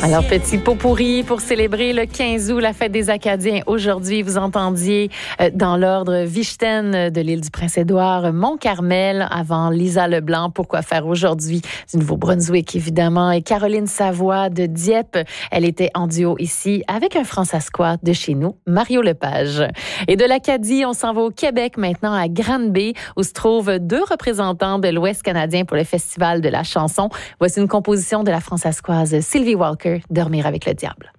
Alors, petit pot pourri pour célébrer le 15 août, la fête des Acadiens. Aujourd'hui, vous entendiez dans l'ordre Vichten de l'île du Prince-Édouard, Mont-Carmel, avant Lisa Leblanc, Pourquoi faire aujourd'hui, du Nouveau-Brunswick, évidemment, et Caroline Savoie de Dieppe. Elle était en duo ici avec un Françaisquois de chez nous, Mario Lepage. Et de l'Acadie, on s'en va au Québec maintenant, à Granby, où se trouvent deux représentants de l'Ouest canadien pour le Festival de la chanson. Voici une composition de la Françaisquoise Sylvie Walker, Dormir avec le diable.